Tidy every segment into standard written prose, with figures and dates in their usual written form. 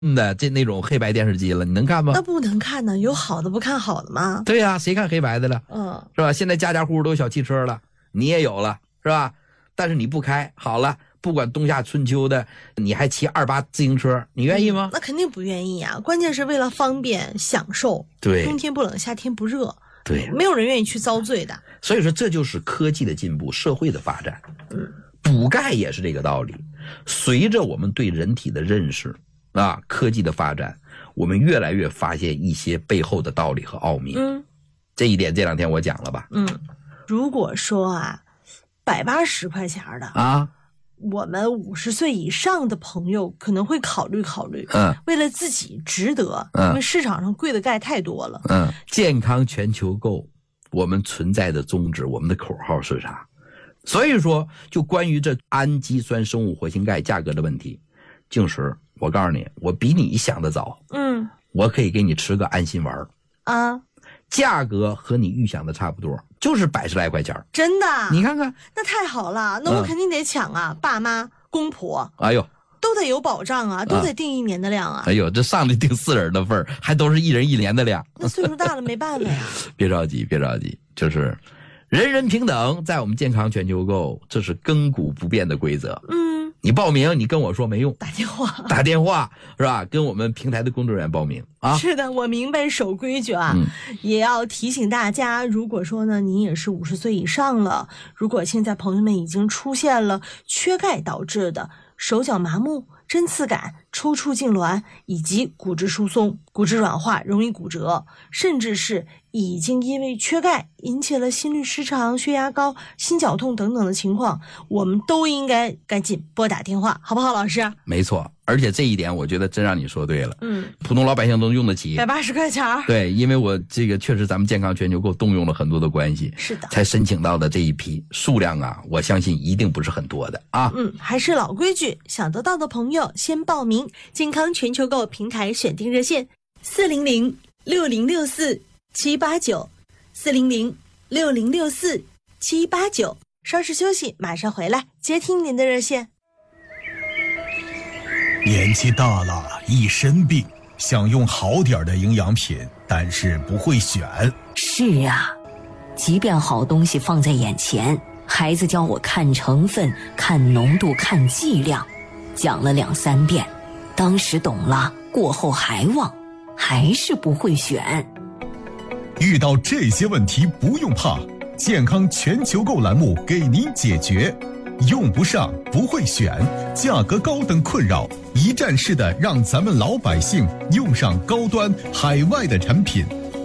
的那种黑白电视机了，你能看吗？ 那不能看呢，有好的不看好的吗？ 对呀，谁看黑白的了？是吧？现在家家户户都有小汽车了，你也有了，是吧？但是你不开，好了，不管冬夏春秋的，你还骑28自行车，你愿意吗？ 那肯定不愿意啊！关键是为了方便享受， 对， 冬天不冷，夏天不热， 对， 没有人愿意去遭罪的。 所以说，这就是科技的进步，社会的发展。补钙也是这个道理。随着我们对人体的认识科技的发展，我们越来越发现一些背后的道理和奥秘。这一点这2天我讲了吧？ 如果说180块钱的我们50岁以上的朋友可能会考虑考虑，为了自己值得，因为市场上贵的钙太多了。 健康全球购，我们存在的宗旨，我们的口号是啥？所以说，就关于这氨基酸生物活性钙价格的问题，静石，我告诉你，我比你想的早。我可以给你吃个安心丸价格和你预想的差不多，就是100来块钱。真的？你看看， 那太好了，那我肯定得抢啊！爸妈、公婆， 哎呦， 都得有保障啊，都得订1年的量啊！ 哎呦，这上来订4人的份儿，还都是1人1年的量。 那岁数大了没办法呀。 别着急，别着急，就是人人平等，在我们健康全球购，这是亘古不变的规则。你报名，你跟我说没用，打电话是吧？跟我们平台的工作人员报名啊。 是的，我明白守规矩啊。也要提醒大家，如果说呢，你也是50岁以上了，如果现在朋友们已经出现了缺钙导致的手脚麻木、针刺感、抽搐痉挛以及骨质疏松、骨质软化、容易骨折，甚至是已经因为缺钙引起了心律失常、血压高、心绞痛等等的情况，我们都应该赶紧拨打电话，好不好，老师？ 没错，而且这一点我觉得真让你说对了。普通老百姓都用得起 180块钱。 对，因为我这个确实咱们健康全球购动用了很多的关系， 是的， 才申请到的这一批数量我相信一定不是很多的啊。 还是老规矩，想得到的朋友先报名健康全球购平台选定热线400-6064-789，400-6064-789。稍事休息，马上回来接听您的热线。 年纪大了，一身病，想用好点的营养品，但是不会选。 是啊，即便好东西放在眼前，孩子教我看成分、看浓度、看剂量，讲了2、3遍，当时懂了，过后还忘，还是不会选。 遇到这些问题不用怕，健康全球购栏目给您解决。用不上、不会选、价格高等困扰，一站式的让咱们老百姓用上高端海外的产品。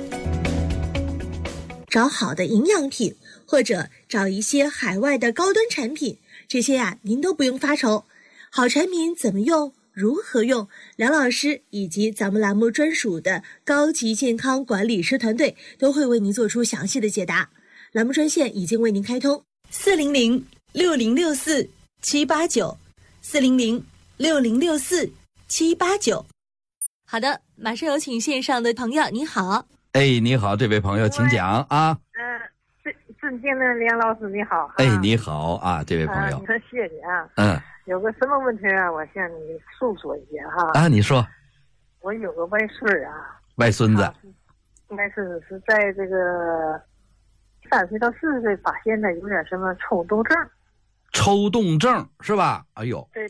找好的营养品，或者找一些海外的高端产品，这些您都不用发愁。好产品怎么用？如何用？梁老师以及咱们栏目专属的高级健康管理师团队都会为您做出详细的解答。栏目专线已经为您开通，400-6064-789，400-6064-789。好的，马上有请线上的朋友，你好。 你好，这位朋友，请讲啊。 尊敬的梁老师，你好。 你好啊，这位朋友。 谢谢你啊。有个什么问题我向你诉说一下你说。 我有个外孙外孙子。 应该是在这个3岁到4岁发现的有点什么抽动症。 抽动症是吧？哎呦。 对。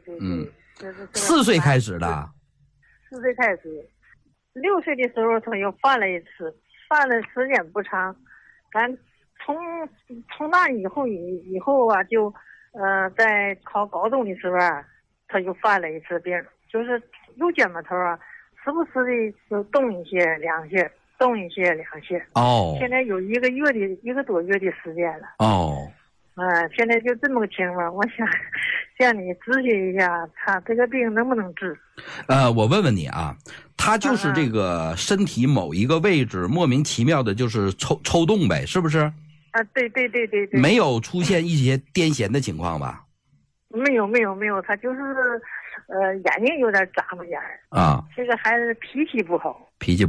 4岁开始的。 4岁开始，6岁的时候他又犯了一次，犯了时间不长，咱从那以后就在考高中的时候他又犯了一次病，就是右肩膀头时不时的就动一些两些，动一些两些。现在有1个多月的时间了。现在就这么个情况，我想向你咨询一下，他这个病能不能治？ 我问问你他就是这个身体某一个位置莫名其妙的就是抽动呗，是不是？ 对。 没有出现一些癫痫的情况吧？ 没有，他就是眼睛有点眨巴眼这个孩子脾气不好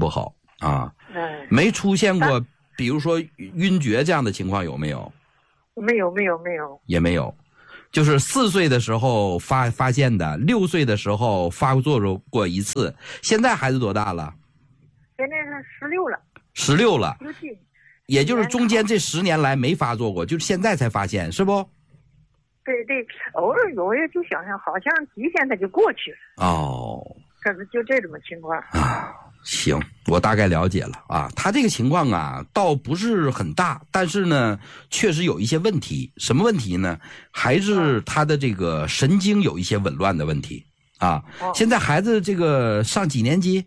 没出现过比如说晕厥这样的情况有没有？ 没有， 也没有。 就是4岁的时候发现的，6岁的时候发作过一次，现在孩子多大了？ 现在是16了。 16了。 17。 也就是中间这10年来没发作过，就是现在才发现，是不？ 对，偶尔有也就想想，好像几天它就过去了。 哦， 可是就这种情况啊。行，我大概了解了啊。他这个情况啊，倒不是很大，但是呢，确实有一些问题。什么问题呢？还是他的这个神经有一些紊乱的问题啊。现在孩子这个上几年级？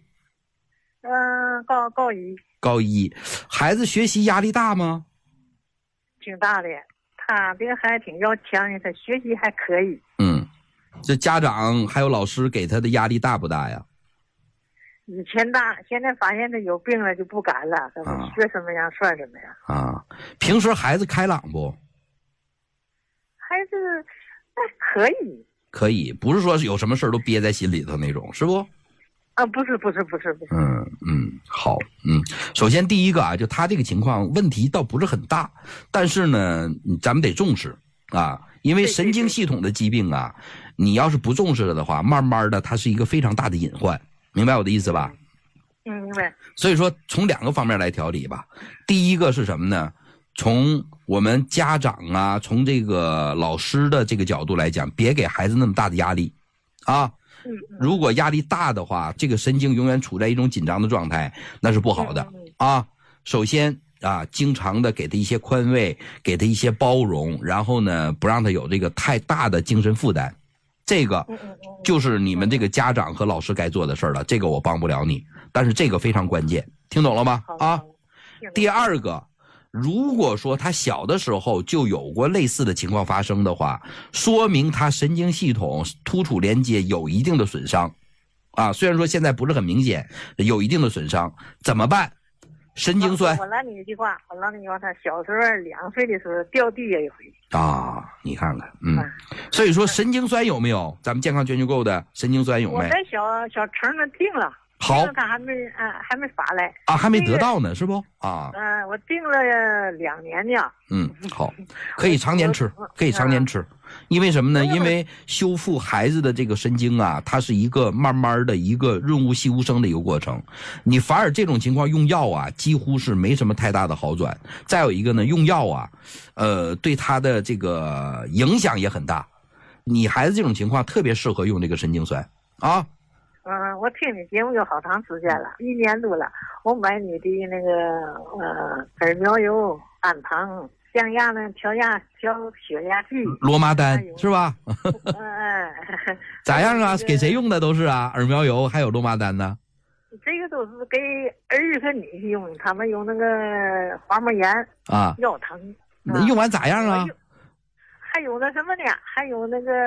高一。 高一，孩子学习压力大吗？ 挺大的，他这个还挺要强的，他学习还可以。 这家长还有老师给他的压力大不大呀？ 以前大，现在发现他有病了就不敢了，学什么样算什么样啊。平时孩子开朗不？ 孩子还可以。 可以，不是说有什么事都憋在心里头那种，是不？ 不是。 好，首先第一个啊，就他这个情况问题倒不是很大，但是呢，咱们得重视啊，因为神经系统的疾病啊，你要是不重视了的话，慢慢的它是一个非常大的隐患，明白我的意思吧？ 明白。 所以说从2个方面来调理吧。第一个是什么呢？从我们家长啊，从这个老师的这个角度来讲，别给孩子那么大的压力啊。如果压力大的话，这个神经永远处在一种紧张的状态，那是不好的啊。首先啊，经常的给他一些宽慰，给他一些包容，然后呢，不让他有这个太大的精神负担。这个就是你们这个家长和老师该做的事儿了。这个我帮不了你，但是这个非常关键，听懂了吗？啊。第二个，如果说他小的时候就有过类似的情况发生的话，说明他神经系统突触连接有一定的损伤啊。虽然说现在不是很明显，有一定的损伤，怎么办？神经酸。 我拦你一句话，他小时候2岁的时候掉地下一回啊，你看看，所以说神经酸有没有？咱们健康全球购的神经酸有没有？ 我在小城那定了。 好， 他还没发来啊，还没得到呢，是不啊？ 我定了2年呢。 好，可以常年吃，因为什么呢？因为修复孩子的这个神经啊，它是一个慢慢的一个润物细无声的一个过程。你反而这种情况用药啊，几乎是没什么太大的好转。再有一个呢，用药啊，对他的这个影响也很大。你孩子这种情况特别适合用这个神经酸啊。 我听你节目有好长时间了，1年多了。我买你的那个耳苗油、氨糖、降压呢、调血压计、 罗麻丹是吧？咋样啊？给谁用的都是啊？耳苗油还有罗麻丹呢？ 这个都是给儿子和女婿用，他们有那个滑膜炎啊、腰疼。 用完咋样啊？ 还有那什么呢？还有那个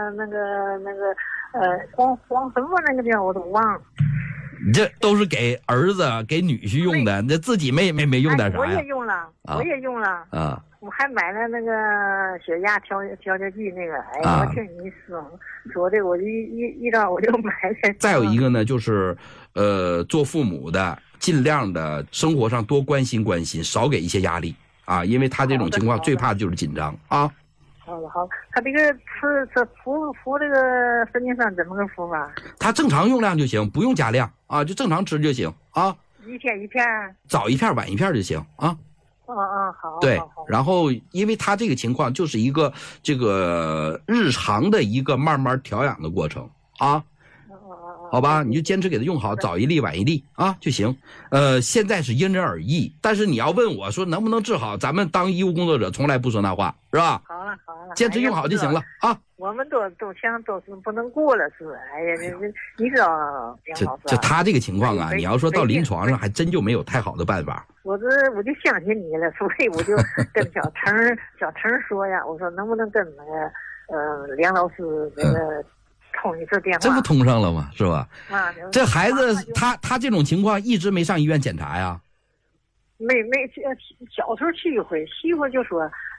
黄什么那个叫我都忘了。 你这都是给儿子给女婿用的，这自己没用点啥呀？ 我也用了啊！我还买了那个血压调节剂那个。我听你说的，我一到我就买了。 再有一个呢，就是做父母的尽量的生活上多关心，少给一些压力啊，因为他这种情况最怕的就是紧张啊。 好，他这个服这个神经酸怎么个服法？ 他正常用量就行，不用加量啊，就正常吃就行啊。 一天一片， 早一片晚一片就行啊。 好。 对，然后因为他这个情况就是一个这个日常的一个慢慢调养的过程啊。好吧，你就坚持给他用好，早一粒晚一粒啊就行。现在是因人而异，但是你要问我说能不能治好，咱们当医务工作者从来不说那话，是吧？ 好了， 坚持用好就行了啊。 我们都想都是不能过了，是。哎呀，你知道杨老师， 就他这个情况啊，你要说到临床上还真就没有太好的办法。 我就相信你了，所以我就跟小陈说呀，我说能不能跟那个梁老师那个。通一次电话， 这不通上了吗？是吧？这孩子他这种情况一直没上医院检查呀？ 没，小时候去一回，媳妇就说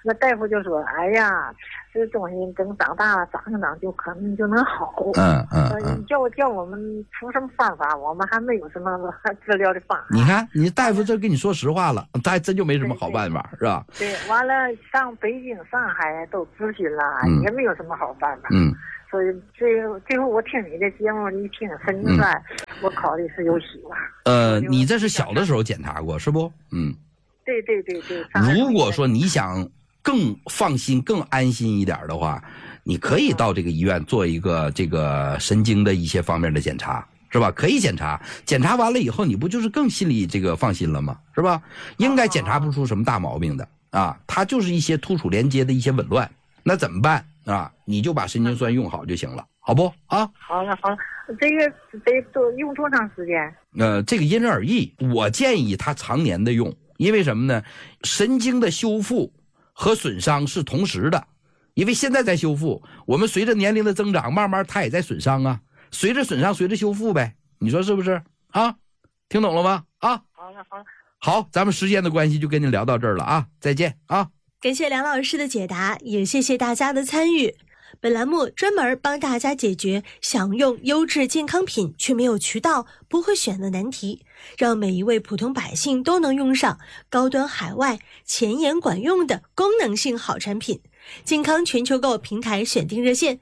那大夫就说：“哎呀，这东西等长大了长一长就可能就能好。”叫我们出什么方法，我们还没有什么治疗的方法。 你看，你大夫这跟你说实话了，他还真就没什么好办法，是吧？ 对，完了上北京、上海都咨询了，也没有什么好办法。所以最后我听你的节目一听神经衰，我考虑是有希望。 你这是小的时候检查过是不？ 对。 如果说你想更放心、更安心一点的话，你可以到这个医院做一个这个神经的一些方面的检查，是吧？可以检查，检查完了以后，你不就是更心里这个放心了吗？是吧？应该检查不出什么大毛病的啊，它就是一些突触连接的一些紊乱，那怎么办啊？你就把神经酸用好就行了，好不啊？ 好了，这个得用多长时间？ 这个因人而异，我建议他常年的用。因为什么呢？神经的修复和损伤是同时的，因为现在在修复，我们随着年龄的增长，慢慢它也在损伤啊，随着损伤随着修复呗，你说是不是啊？听懂了吗？啊，好，咱们时间的关系就跟你聊到这儿了啊，再见啊！ 感谢梁老师的解答，也谢谢大家的参与。本栏目专门帮大家解决想用优质健康品却没有渠道、不会选的难题，让每一位普通百姓都能用上高端海外、前沿管用的功能性好产品。健康全球购平台选定热线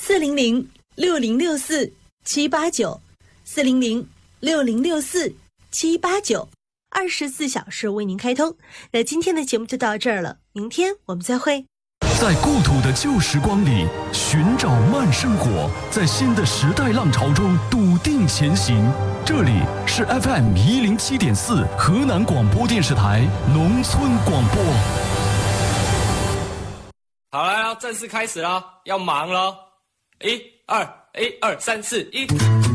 400-6064-789，400-6064-789， 24小时为您开通。那今天的节目就到这儿了，明天我们再会。 在故土的旧时光里寻找慢生活，在新的时代浪潮中笃定前行。这里是 FM107.4 河南广播电视台农村广播。 好了，正式开始了，要忙了。1、2、1、2、3、4、1。